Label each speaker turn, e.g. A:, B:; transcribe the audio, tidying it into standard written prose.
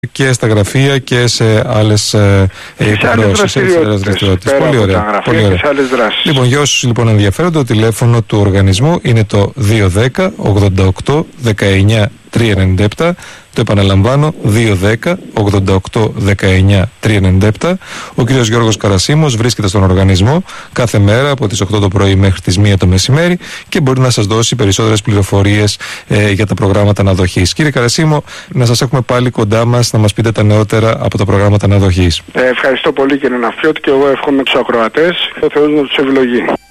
A: και στα γραφεία και σε άλλες δραστηριότητες. Πολύ ωραία. Πολύ ωραία. Λοιπόν, για όσους λοιπόν ενδιαφέρονται, το τηλέφωνο του οργανισμού είναι το 210 88 19 397. Το επαναλαμβάνω, 210 88 19 397. Ο κύριος Γιώργος Καρασίμος βρίσκεται στον οργανισμό κάθε μέρα από τις 8 το πρωί μέχρι τις 1 το μεσημέρι και μπορεί να σας δώσει περισσότερες πληροφορίες για τα προγράμματα αναδοχής. Κύριε Καρασίμο, να σας έχουμε πάλι κοντά μας να μας πείτε τα νεότερα από τα προγράμματα αναδοχής.
B: Ευχαριστώ πολύ κύριε Ναφιώτη και εγώ εύχομαι τους ακροατές. Ο Θεός να τους ευλογεί.